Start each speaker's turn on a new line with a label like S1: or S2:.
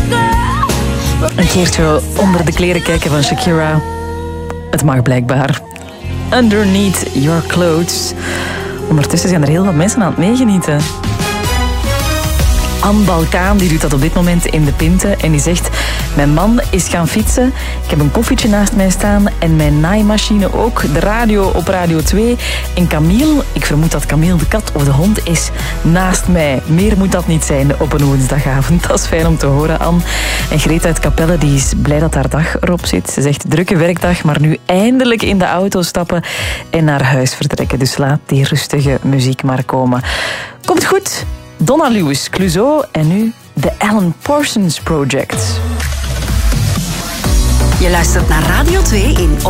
S1: Een keertje onder de kleren kijken van Shakira. Het mag blijkbaar. Underneath your clothes. Ondertussen zijn er heel wat mensen aan het meegenieten. Anne Balkaan die doet dat op dit moment in de Pinte en die zegt: mijn man is gaan fietsen, ik heb een koffietje naast mij staan en mijn naaimachine ook, de radio op Radio 2 en Camille, ik vermoed dat Camille de kat of de hond is, naast mij. Meer moet dat niet zijn op een woensdagavond. Dat is fijn om te horen, Anne. En Greta uit Capelle die is blij dat haar dag erop zit. Ze zegt: drukke werkdag, maar nu eindelijk in de auto stappen en naar huis vertrekken. Dus laat die rustige muziek maar komen. Komt goed. Donna Lewis, Clouseau en nu The Alan Parsons Project.
S2: Je luistert naar Radio 2 in